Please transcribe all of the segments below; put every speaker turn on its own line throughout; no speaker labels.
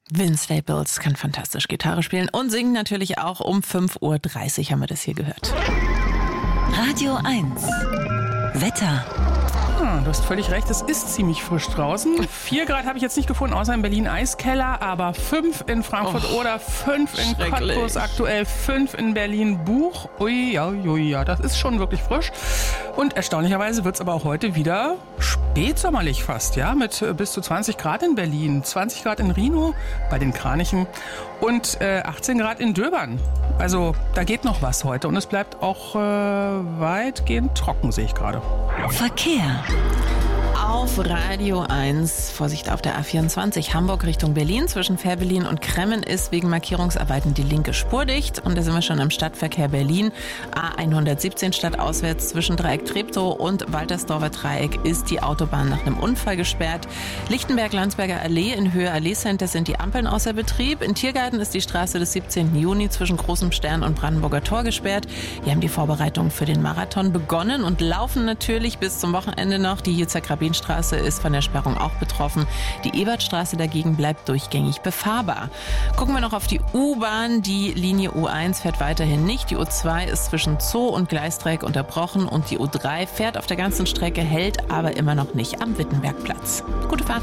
Vince Staples kann fantastisch Gitarre spielen und singt natürlich auch. Um 5:30 Uhr haben wir das hier gehört.
Radio 1. Wetter.
Du hast völlig recht, es ist ziemlich frisch draußen. 4 Grad habe ich jetzt nicht gefunden, außer in Berlin Eiskeller, aber 5 in Frankfurt oder 5 in Cottbus, aktuell 5 in Berlin Buch. Ui, ja, das ist schon wirklich frisch. Und erstaunlicherweise wird es aber auch heute wieder spätsommerlich fast, ja, mit bis zu 20 Grad in Berlin, 20 Grad in Rhinow bei den Kranichen und 18 Grad in Döbern. Also da geht noch was heute und es bleibt auch weitgehend trocken, sehe ich gerade.
Verkehr.
Auf Radio 1, Vorsicht auf der A24, Hamburg Richtung Berlin. Zwischen Fehrbellin und Kremmen ist wegen Markierungsarbeiten die linke Spur dicht. Und da sind wir schon im Stadtverkehr Berlin. A117 stadtauswärts zwischen Dreieck Treptow und Waltersdorfer Dreieck ist die Autobahn nach einem Unfall gesperrt. Lichtenberg-Landsberger Allee in Höhe Allee-Center sind die Ampeln außer Betrieb. In Tiergarten ist die Straße des 17. Juni zwischen Großem Stern und Brandenburger Tor gesperrt. Hier haben die Vorbereitungen für den Marathon begonnen und laufen natürlich bis zum Wochenende noch. Die Yitzhak-Rabin-Straße ist von der Sperrung auch betroffen. Die Ebertstraße dagegen bleibt durchgängig befahrbar. Gucken wir noch auf die U-Bahn. Die Linie U1 fährt weiterhin nicht. Die U2 ist zwischen Zoo und Gleisdreieck unterbrochen und die U3 fährt auf der ganzen Strecke, hält aber immer noch nicht am Wittenbergplatz. Gute Fahrt.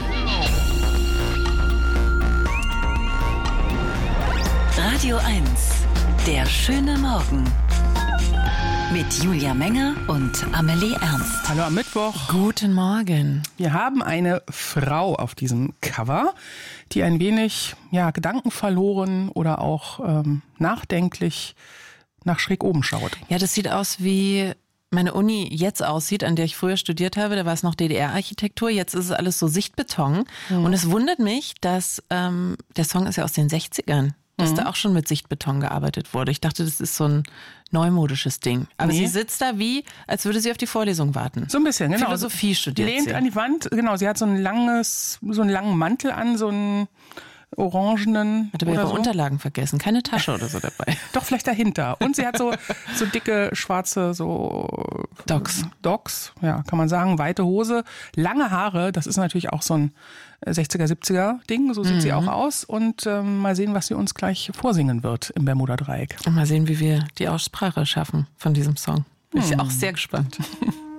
Radio 1. Der schöne Morgen. Mit Julia Menger und Amelie Ernst.
Hallo am Mittwoch.
Guten Morgen.
Wir haben eine Frau auf diesem Cover, die ein wenig gedankenverloren oder auch nachdenklich nach schräg oben schaut.
Ja, das sieht aus wie meine Uni jetzt aussieht, an der ich früher studiert habe. Da war es noch DDR-Architektur, jetzt ist es alles so Sichtbeton. Und es wundert mich, dass der Song ist ja aus den 60ern. Dass da auch schon mit Sichtbeton gearbeitet wurde. Ich dachte, das ist so ein neumodisches Ding. Aber sie sitzt da als würde sie auf die Vorlesung warten.
So ein bisschen, genau.
Philosophie studiert sie.
Lehnt an die Wand, genau. Sie hat so einen langen Mantel an, so einen orangenen.
Hat aber ihre Unterlagen vergessen. Keine Tasche oder so dabei.
Doch, vielleicht dahinter. Und sie hat so dicke, schwarze, Docks, ja, kann man sagen. Weite Hose, lange Haare. Das ist natürlich auch so ein 60er, 70er Ding. So sieht sie auch aus. Und mal sehen, was sie uns gleich vorsingen wird im Bermuda-Dreieck.
Und mal sehen, wie wir die Aussprache schaffen von diesem Song. Bin ich auch sehr gespannt.